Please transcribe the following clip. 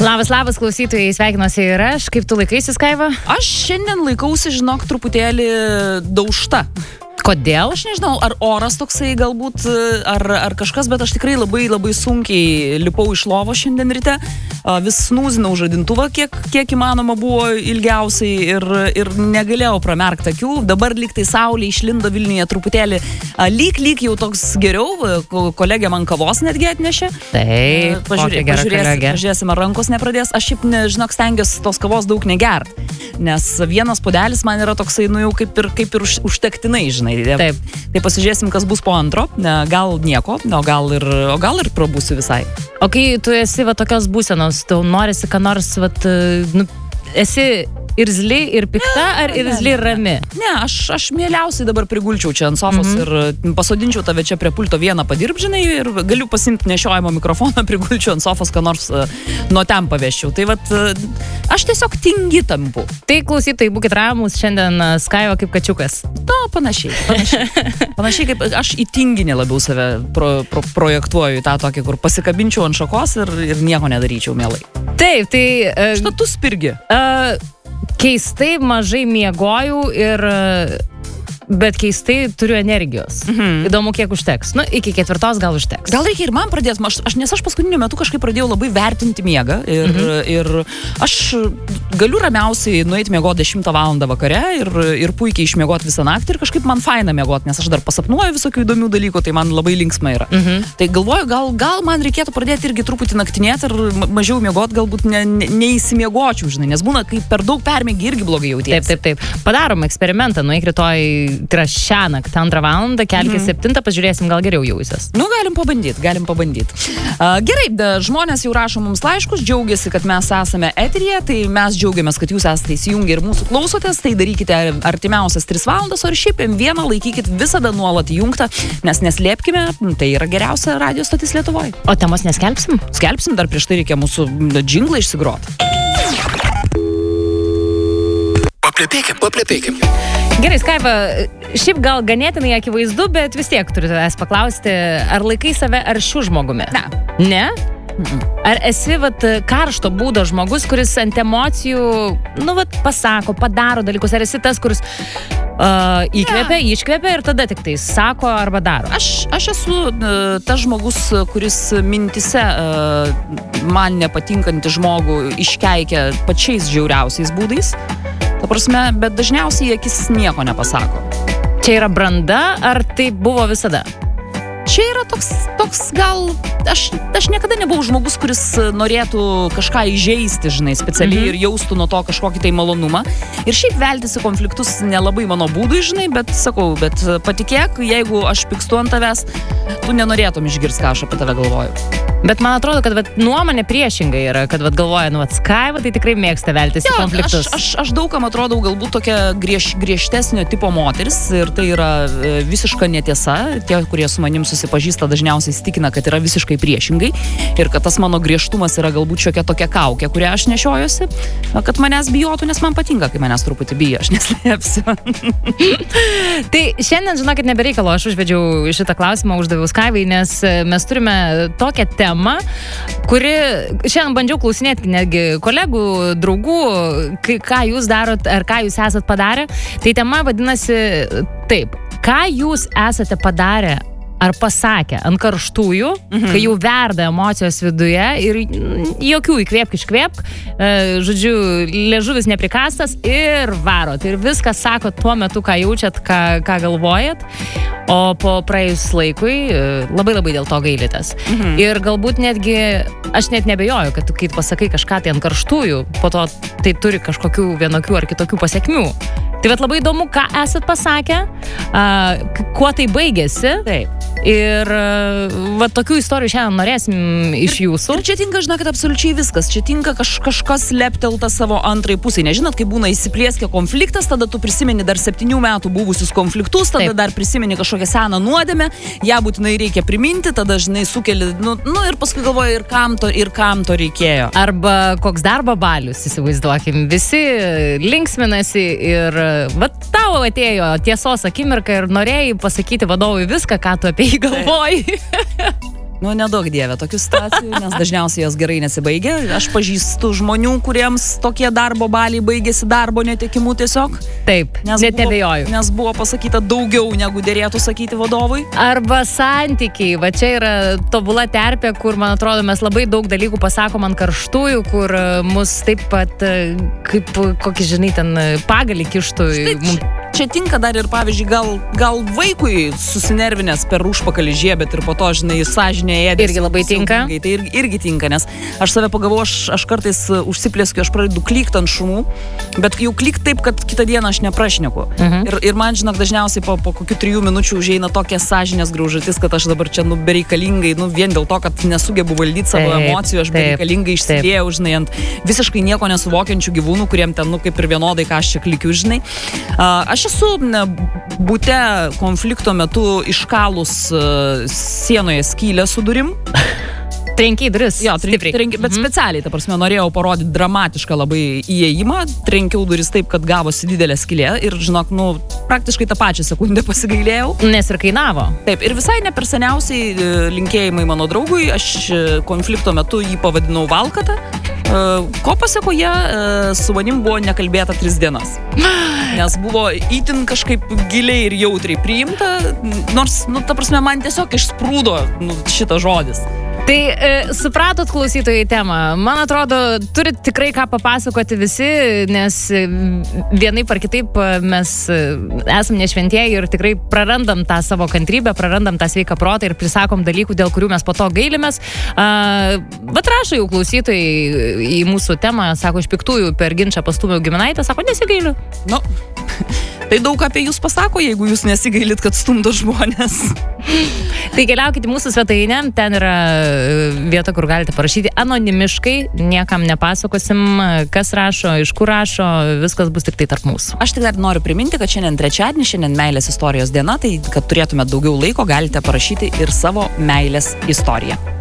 Labas, klausytojai, sveikinuosi ir aš. Kaip tu laikaisi, Skaiva? Aš šiandien laikausi, žinok, truputėlį daužta. Kodėl? Aš nežinau, ar oras toksai galbūt, ar kažkas, bet aš tikrai labai sunkiai lipau iš lovo šiandien ryte. Vis snūzinau žadintuvą, kiek įmanoma buvo ilgiausiai ir negalėjau pramerkti akių. Dabar lyg tai saulė išlindo Vilniuje truputėlį. Lyg jau toks geriau. Kolegė man kavos netgi atnešė. Taip, pažiūrėsim, ar rankos nepradės. Aš šiaip, žinok, stengiuosi tos kavos daug negert. Nes vienas puodelis man yra toksai, jau kaip ir užtektinai, žinai. Taip. Tai pasižiūrėsim, kas bus po antro. Gal nieko, o gal ir prabūsiu visai. O kai tu esi tokios būsenos, tu norisi, ką nors, esi irzli ir pikta, ar irzli ir rami? Ne, aš mieliausiai dabar prigulčiau čia ant sofos ir pasodinčiau tave čia prie pulto vieną padirbžinai ir galiu pasimti nešiojimo mikrofoną, prigulčiau ant sofos, ką nors nuo ten paveščiau. Tai aš tiesiog tingi tampu. Tai klausytojai, būkit ramus, šiandien Skaiva kaip kačiukas. Panašiai. Panašiai kaip aš į tinginį labiau save projektuoju, tą tokį, kur pasikabinčiau ant šakos ir nieko nedaryčiau mielai. Taip, tai... Štai tu spirgi. Keistai mažai miegojau bet keistai turiu energijos. Įdomu, kiek užteks. Iki 4 gal užteks. Gal reikia ir man pradėti, nes aš paskutiniu metu kažkaip pradėjau labai vertinti miegą ir aš galiu ramiausiai nueiti miegoti 10 valandą vakare ir puikiai išmiegoti visą naktį ir kažkaip man faina miegoti, nes aš dar pasapnuoju visokių įdomių dalykų, tai man labai linksma yra. Tai galvoju, gal man reikėtų pradėti irgi truputį naktinėti ir mažiau miegoti, galbūt neįsimiegočiau, žinai, nes būna, kai per daug permiegi irgi blogai jautiesi. Taip. Padarom eksperimentą, nueik rytoj. Tai yra šią naktį 2 valandą, kelkis 7, pažiūrėsim, gal geriau jausies. Galim pabandyti. Gerai, žmonės jau rašo mums laiškus, džiaugiasi, kad mes esame eteryje, tai mes džiaugiamės, kad jūs esate įsijungę ir mūsų klausotės, tai darykite artimiausias 3 valandas, o ir šiaip M1 laikykit visada nuolat įjungtą, nes neslėpkime, tai yra geriausia radio stotis Lietuvoje. O temos neskelbsim? Skelbsim, dar prieš tai reikia mūsų džinglą išsigroti. Paplepėkim. Gerai, Skaiva, šiaip gal ganėtinai akivaizdu, bet vis tiek turiu tavęs paklausti, ar laikai save aršiu žmogumi? Ne? Ar esi karšto būdo žmogus, kuris ant emocijų, pasako, padaro dalykus, ar esi tas, kuris įkvepia, iškvepia ir tada tik tai sako arba daro? Aš esu tas žmogus, kuris mintise man nepatinkantį žmogų iškeikia pačiais žiauriausiais būdais. Ta prasme, bet dažniausiai akis nieko nepasako. Čia yra branda, ar tai buvo visada? Čia yra toks gal... Aš niekada nebuvau žmogus, kuris norėtų kažką įžeisti, žinai, specialiai ir jaustų nuo to kažkokį tai malonumą. Ir šiaip veltis į konfliktus nelabai mano būdui, žinai, bet patikėk, jeigu aš pykstu ant tavęs, tu nenorėtum išgirsti, ką aš apie tave galvoju. Bet man atrodo, kad nuomonė priešingai yra, kad galvoja, Skaiva tai tikrai mėgsta veltis į konfliktus. Aš daugam atrodau galbūt tokia griežtesnio tipo moteris ir tai yra visiška netiesa. Tie, kurie su manim susipažįsta, dažniausiai įsitikina, kad yra visiškai priešingai ir kad tas mano griežtumas yra galbūt šiokia tokia kaukė, kurią aš nešiojuosi, kad manęs bijotų, nes man patinka, kai manęs truputį bijo, aš neslėpsiu. Tai šiandien, žinokit, nebereikalo, aš užvedžiau šitą klausimą, uždaviau Skaivai, nes mes turime tokią temą, kuri šiandien bandžiau klausinėti netgi kolegų, draugų, ką jūs darot ar ką jūs esat padarę. Tai tema vadinasi taip, ką jūs esate padarę ar pasakę ant karštųjų, kai jau verda emocijos viduje ir jokių įkvėpk, iškvėpk, žodžiu, liežuvis neprikastas ir varot. Ir viską sakot tuo metu, ką jaučiat, ką galvojat, o po praėjus laikui labai dėl to gailitės. Ir galbūt netgi, aš net nebejoju, kad tu, kai pasakai kažką tai ant karštųjų, po to tai turi kažkokių vienokių ar kitokių pasiekmių. Tai labai įdomu, ką esat pasakę, kuo tai baigėsi. Taip. Ir tokių istorijų šiandien norėsim iš jūsų. Ir čia tinka, žinokit, absoliučiai viskas. Čia tinka kažkas leptelta savo antrai pusai. Nežinot, kai būna įsiplieskia konfliktas, tada tu prisimeni dar 7 metų buvusius konfliktus, tada dar prisimeni kažkokią seną nuodėmę, ją būtinai reikia priminti, tada, žinai, sukeli, ir paskui galvoji, ir kam to reikėjo. Arba koks darbo balius, įsivaizduokim, visi linksminasi ir tau atėjo tiesos akimirka ir norėjai pasakyti vadovui viską, ką tu apie jį galvoji. Nu, nedaug dievė tokių situacijų, nes dažniausiai jos gerai nesibaigia. Aš pažįstu žmonių, kuriems tokie darbo baliai baigėsi darbo netekimu tiesiog. Taip, net nebejoju. Nes buvo pasakyta daugiau, negu dėrėtų sakyti vadovui. Arba santykiai. Va čia yra tobula terpė, kur, man atrodo, mes labai daug dalykų pasakom ant karštųjų, kur mus taip pat, kaip kokį, žinai, ten pagalį kištų. Čia tinka dar ir, pavyzdžiui, gal vaikui susinervinęs per užpakalį žiebėt ir po to, žinai, sąžinė ėdės. Irgi labai tinka. Tai irgi tinka, nes aš save pagavau, aš kartais užsiplėskiu, aš pradedu klykt ant šunų, bet jau klykt taip, kad kitą dieną aš neprašneku. Ir man, žinok, dažniausiai po kokių 3 minučių užeina tokia sąžinės graužatis, kad aš dabar čia, bereikalingai, vien dėl to, kad nesugebu valdyti savo emocijų, aš bereikalingai išsiliejau, žinai, ant visiškai nieko nesuvokiančių gyvūnų, kuriem ten, kaip ir vienodai, ką aš čia klikiu, žinai. Aš esu bute konflikto metu iškalus sienoje skylę su durim. Trenkiai duris. Jo, bet specialiai, ta prasme, norėjau parodyti dramatišką labai įėjimą, trenkiau duris taip, kad gavosi didelė skylė ir, žinok, praktiškai tą pačią sekundę pasigailėjau. Nes ir kainavo. Taip, ir visai ne per seniausiai linkėjimai mano draugui, aš konflikto metu jį pavadinau Valkata, ko pasekoje su manim buvo nekalbėta 3 dienas. Nes buvo itin kažkaip giliai ir jautriai priimta, nors, ta prasme, man tiesiog išsprūdo šitas žodis. Tai supratot klausytojai temą. Man atrodo, turit tikrai ką papasakoti visi, nes vienaip ar kitaip mes esam nešventieji ir tikrai prarandam tą savo kantrybę, prarandam tą sveiką protą ir prisakom dalykų, dėl kurių mes po to gailimės. Bet rašo jau klausytojai į mūsų temą, sako, iš piktųjų per ginčą pastūmiau giminaitę, sako, nesigailiu. Tai daug apie jūs pasako, jeigu jūs nesigailit, kad stumdo žmonės. Tai keliaukite į mūsų svetainę, ten yra vieta, kur galite parašyti anonimiškai, niekam nepasakosim, kas rašo, iš kur rašo, viskas bus tik tai tarp mūsų. Aš tik dar noriu priminti, kad šiandien trečiadienį, šiandien meilės istorijos diena, tai kad turėtumėte daugiau laiko, galite parašyti ir savo meilės istoriją.